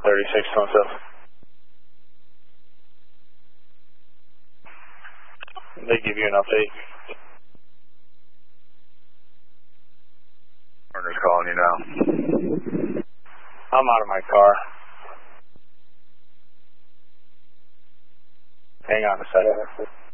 36 They give you an update. Partner's calling you now. I'm out of my car. Hang on a second.